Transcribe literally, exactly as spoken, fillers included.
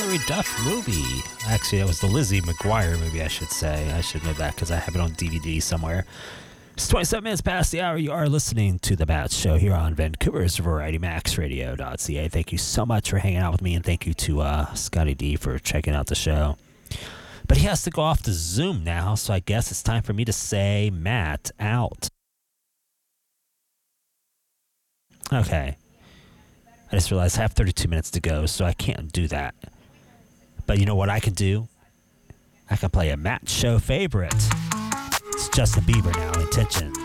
Hilary Duff movie. Actually, that was the Lizzie McGuire movie, I should say. I should know that because I have it on D V D somewhere. It's twenty-seven minutes past the hour. You are listening to The Matt Show here on Vancouver's Variety Max Radio dot C A. Thank you so much for hanging out with me, and thank you to uh, Scotty D for checking out the show. But he has to go off to Zoom now, so I guess it's time for me to say Matt out. Okay. I just realized I have thirty-two minutes to go, so I can't do that. But you know what I can do? I can play a Matt Show favorite. It's Justin Bieber now, Intention.